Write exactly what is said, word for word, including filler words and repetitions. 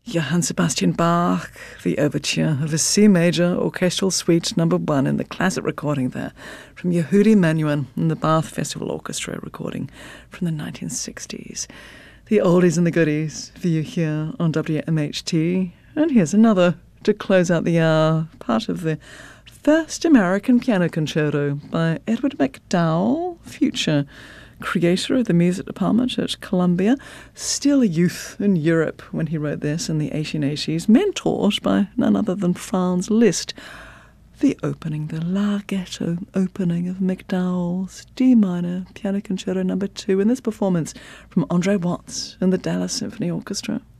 Johann Sebastian Bach, the overture of a C major orchestral suite number one in the classic recording there from Yehudi Menuhin and the Bath Festival Orchestra recording from the nineteen sixties. The oldies and the goodies for you here on W M H T. And here's another to close out the hour, part of the first American piano concerto by Edward MacDowell, future creator of the music department at Columbia, still a youth in Europe when he wrote this in the eighteen eighties, mentored by none other than Franz Liszt. The opening, the Larghetto opening of MacDowell's D minor piano concerto number two in this performance from Andre Watts and the Dallas Symphony Orchestra.